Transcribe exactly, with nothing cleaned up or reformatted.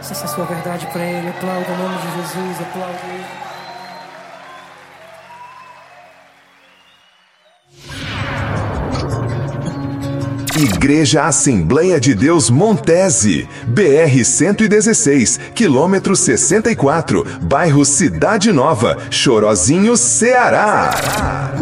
Se essa é a sua verdade pra ele, aplauda o nome de Jesus, aplauda ele. Igreja Assembleia de Deus Montese, B R cento e dezesseis, quilômetro sessenta e quatro, bairro Cidade Nova, Chorozinho, Ceará.